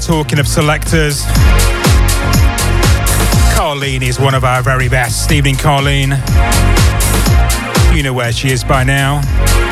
talking of selectors, Carleen is one of our very best. Evening, Carleen. You know where she is by now.